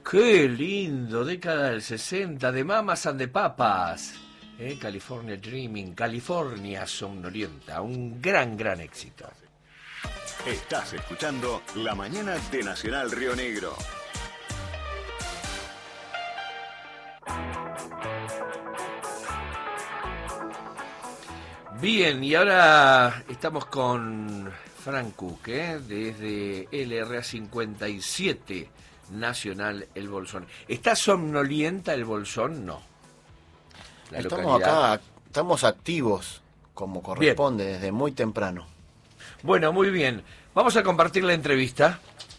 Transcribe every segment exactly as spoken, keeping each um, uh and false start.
Qué lindo, década del sesenta, de Mamas and the Papas. Eh, California Dreaming, California Somnolienta, un gran, gran éxito. Estás escuchando La Mañana de Nacional Río Negro. Bien, y ahora estamos con Frank Cook, ¿eh? Desde L R A cincuenta y siete Nacional El Bolsón. ¿Está somnolienta el Bolsón? No. La estamos localidad. acá, estamos activos como corresponde, bien, desde muy temprano. Bueno, muy bien. Vamos a compartir la entrevista.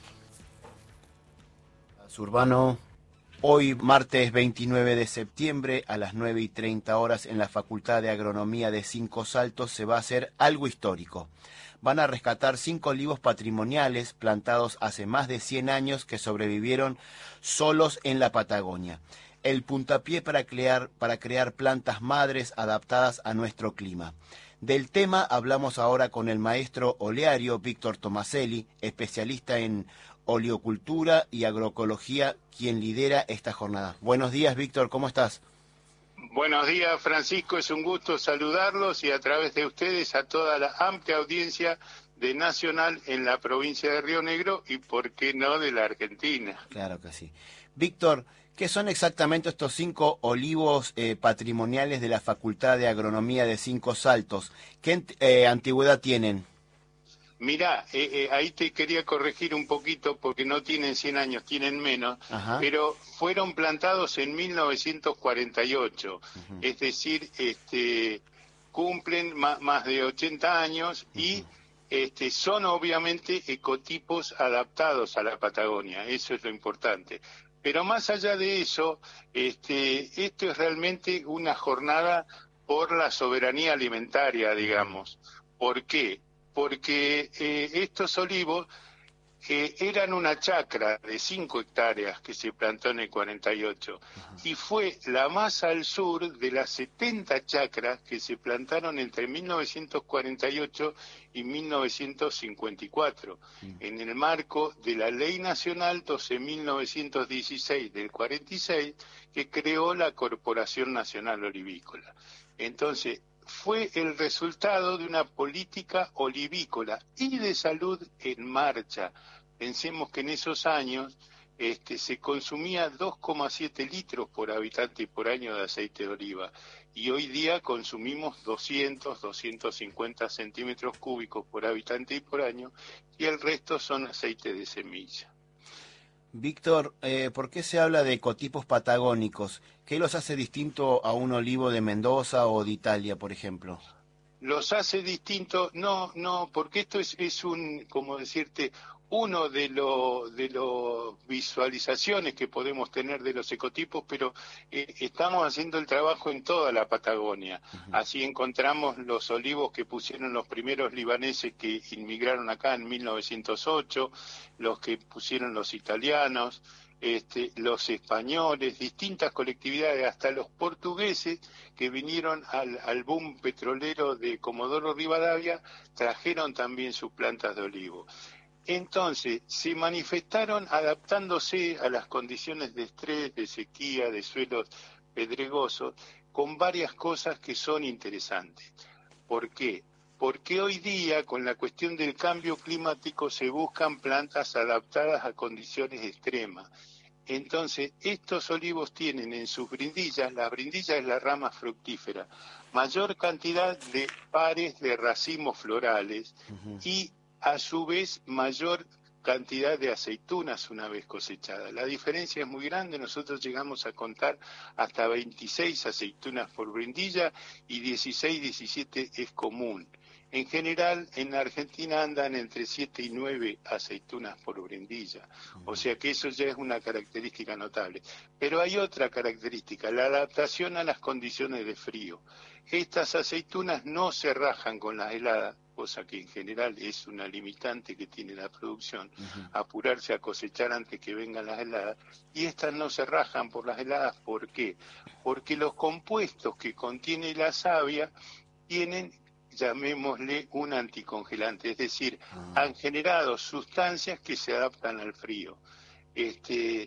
Urbano, hoy martes veintinueve de septiembre a las nueve y treinta horas en la Facultad de Agronomía de Cinco Saltos se va a hacer algo histórico. Van a rescatar cinco olivos patrimoniales plantados hace más de cien años que sobrevivieron solos en la Patagonia. El puntapié para crear, para crear plantas madres adaptadas a nuestro clima. Del tema hablamos ahora con el maestro oleario Víctor Tomaselli, especialista en oleocultura y agroecología, quien lidera esta jornada. Buenos días, Víctor, ¿cómo estás? Buenos días, Francisco, es un gusto saludarlos y a través de ustedes a toda la amplia audiencia de Nacional en la provincia de Río Negro y, por qué no, de la Argentina. Claro que sí. Víctor, ¿qué son exactamente estos cinco olivos eh, patrimoniales de la Facultad de Agronomía de Cinco Saltos? ¿Qué eh, antigüedad tienen? Mirá, eh, eh, ahí te quería corregir un poquito porque no tienen cien años, tienen menos, Ajá. pero fueron plantados en mil novecientos cuarenta y ocho, uh-huh. es decir, este, cumplen más, más de ochenta años uh-huh. y este, son obviamente ecotipos adaptados a la Patagonia, eso es lo importante. Pero más allá de eso, este, esto es realmente una jornada por la soberanía alimentaria, digamos. ¿Por qué? Porque eh, estos olivos eh, eran una chacra de cinco hectáreas que se plantó en el cuarenta y ocho uh-huh. y fue la más al sur de las setenta chacras que se plantaron entre mil novecientos cuarenta y ocho y mil novecientos cincuenta y cuatro uh-huh. en el marco de la Ley Nacional doce mil novecientos dieciséis del cuarenta y seis que creó la Corporación Nacional Olivícola. Entonces, fue el resultado de una política olivícola y de salud en marcha. Pensemos que en esos años este, se consumía dos coma siete litros por habitante y por año de aceite de oliva y hoy día consumimos doscientos, doscientos cincuenta centímetros cúbicos por habitante y por año y el resto son aceite de semilla. Víctor, eh, ¿por qué se habla de ecotipos patagónicos? ¿Qué los hace distinto a un olivo de Mendoza o de Italia, por ejemplo? Los hace distintos, no, no, porque esto es, es un, como decirte, uno de los de los visualizaciones que podemos tener de los ecotipos, pero eh, estamos haciendo el trabajo en toda la Patagonia. Uh-huh. Así encontramos los olivos que pusieron los primeros libaneses que inmigraron acá en mil novecientos ocho, los que pusieron los italianos, este, los españoles, distintas colectividades, hasta los portugueses que vinieron al, al boom petrolero de Comodoro Rivadavia, trajeron también sus plantas de olivo. Entonces, se manifestaron adaptándose a las condiciones de estrés, de sequía, de suelos pedregosos, con varias cosas que son interesantes. ¿Por qué? Porque hoy día, con la cuestión del cambio climático, se buscan plantas adaptadas a condiciones extremas. Entonces, estos olivos tienen en sus brindillas, la brindilla es la rama fructífera, mayor cantidad de pares de racimos florales uh-huh. y a su vez mayor cantidad de aceitunas una vez cosechadas. La diferencia es muy grande, nosotros llegamos a contar hasta veintiséis aceitunas por brindilla y dieciséis, diecisiete es común. En general, en la Argentina andan entre siete y nueve aceitunas por brindilla, o sea que eso ya es una característica notable. Pero hay otra característica, la adaptación a las condiciones de frío. Estas aceitunas no se rajan con las heladas, cosa que en general es una limitante que tiene la producción, uh-huh. apurarse a cosechar antes que vengan las heladas, y estas no se rajan por las heladas. ¿Por qué? Porque los compuestos que contiene la savia tienen, llamémosle, un anticongelante, es decir, uh-huh. han generado sustancias que se adaptan al frío. Este,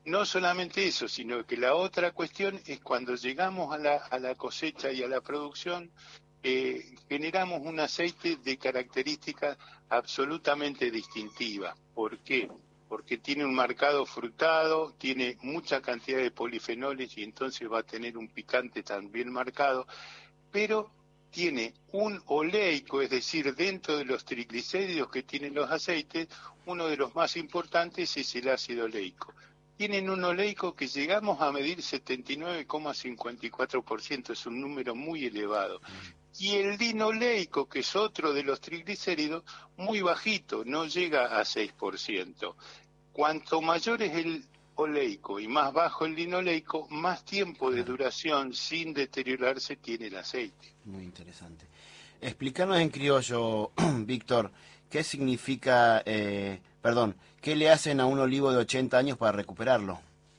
no solamente eso, sino que la otra cuestión es cuando llegamos a la, a la cosecha y a la producción, eh, generamos un aceite de características absolutamente distintivas. ¿Por qué? Porque tiene un marcado frutado, tiene mucha cantidad de polifenoles y entonces va a tener un picante también marcado, pero tiene un oleico, es decir, dentro de los triglicéridos que tienen los aceites, uno de los más importantes es el ácido oleico. Tienen un oleico que llegamos a medir setenta y nueve coma cincuenta y cuatro por ciento, es un número muy elevado. Y el linoleico, que es otro de los triglicéridos, muy bajito, no llega a seis por ciento. Cuanto mayor es el oleico y más bajo el linoleico, más tiempo de duración sin deteriorarse tiene el aceite. Muy interesante. Explícanos en criollo, Víctor, ¿qué significa, eh, perdón, qué le hacen a un olivo de ochenta años para recuperarlo?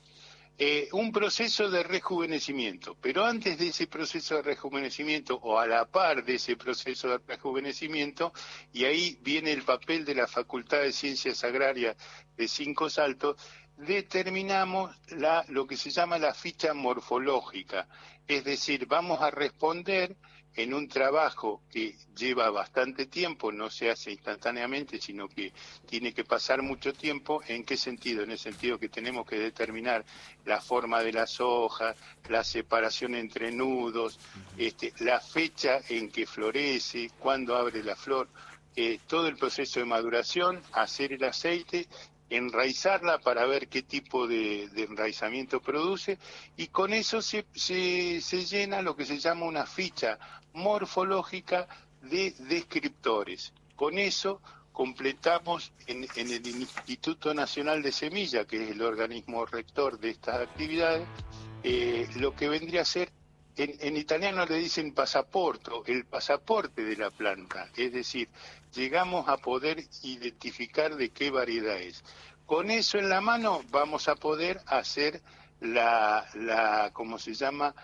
Eh, un proceso de rejuvenecimiento, pero antes de ese proceso de rejuvenecimiento o a la par de ese proceso de rejuvenecimiento, y ahí viene el papel de la Facultad de Ciencias Agrarias de Cinco Saltos, determinamos la, lo que se llama la ficha morfológica, es decir, vamos a responder en un trabajo que lleva bastante tiempo, no se hace instantáneamente, sino que tiene que pasar mucho tiempo. ¿En qué sentido? En el sentido que tenemos que determinar la forma de las hojas, la separación entre nudos, este, la fecha en que florece, cuándo abre la flor, eh, todo el proceso de maduración, hacer el aceite, enraizarla para ver qué tipo de, de enraizamiento produce, y con eso se, se, se llena lo que se llama una ficha morfológica de descriptores. Con eso completamos en, en el Instituto Nacional de Semilla, que es el organismo rector de estas actividades, eh, lo que vendría a ser, en, en italiano le dicen pasaporto, el pasaporte de la planta, es decir, llegamos a poder identificar de qué variedad es. Con eso en la mano vamos a poder hacer la, la ¿cómo se llama?,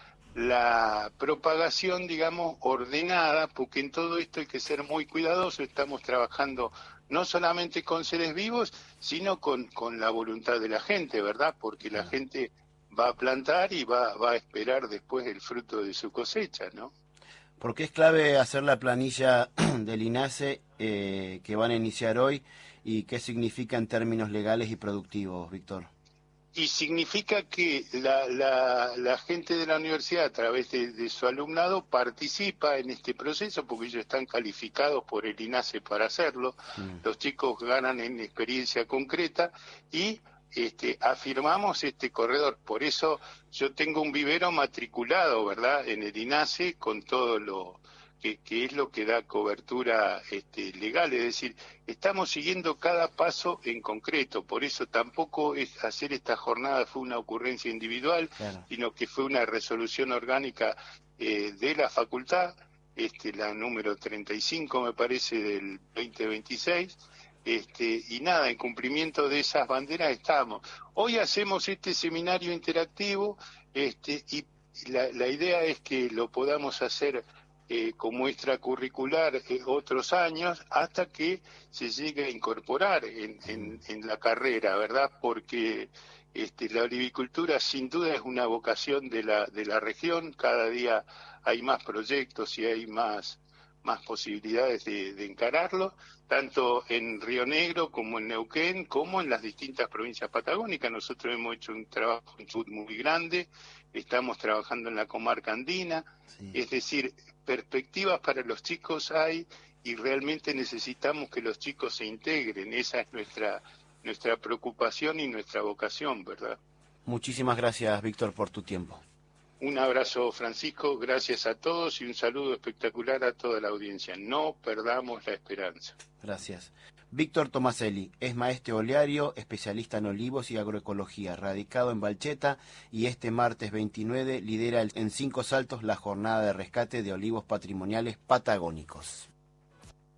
la propagación, digamos, ordenada, porque en todo esto hay que ser muy cuidadoso. Estamos trabajando no solamente con seres vivos, sino con, con la voluntad de la gente, ¿verdad? Porque la gente va a plantar y va, va a esperar después el fruto de su cosecha, ¿no? Porque es clave hacer la planilla del INASE eh, que van a iniciar hoy, y qué significa en términos legales y productivos, Víctor. Y significa que la, la, la gente de la universidad, a través de, de su alumnado, participa en este proceso porque ellos están calificados por el INASE para hacerlo. Mm. Los chicos ganan en experiencia concreta y este, afirmamos este corredor. Por eso yo tengo un vivero matriculado, ¿verdad?, en el INASE, con todo lo que, que es lo que da cobertura este, legal. Es decir, estamos siguiendo cada paso en concreto. Por eso tampoco es hacer esta jornada fue una ocurrencia individual, claro, sino que fue una resolución orgánica eh, de la facultad, este, la número treinta y cinco me parece del veinte veintiséis. Este, y nada, en cumplimiento de esas banderas estamos. Hoy hacemos este seminario interactivo, este, y la, la idea es que lo podamos hacer eh, como extracurricular eh, otros años, hasta que se llegue a incorporar en, en, en la carrera, ¿verdad? Porque este, la olivicultura sin duda es una vocación de la, de la región. Cada día hay más proyectos y hay más más posibilidades de, de encararlo, tanto en Río Negro como en Neuquén, como en las distintas provincias patagónicas. Nosotros hemos hecho un trabajo en Chubut muy grande, estamos trabajando en la comarca andina, sí. Es decir, perspectivas para los chicos hay, y realmente necesitamos que los chicos se integren. Esa es nuestra, nuestra preocupación y nuestra vocación, ¿verdad? Muchísimas gracias, Víctor, por tu tiempo. Un abrazo, Francisco, gracias a todos y un saludo espectacular a toda la audiencia. No perdamos la esperanza. Gracias. Víctor Tomaselli es maestro oleario, especialista en olivos y agroecología, radicado en Balcheta, y este martes veintinueve lidera en Cinco Saltos la jornada de rescate de olivos patrimoniales patagónicos.